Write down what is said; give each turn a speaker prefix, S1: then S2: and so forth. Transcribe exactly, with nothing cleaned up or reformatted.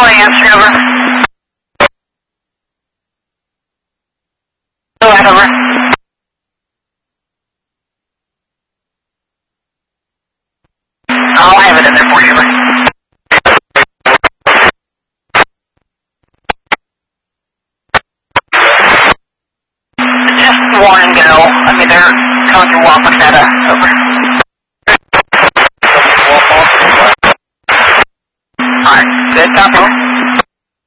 S1: answer, over. Go ahead, over. I'll have it in there for you, over. Just one and go. I mean, they're coming through Wapak data, over. Alright, good, copy.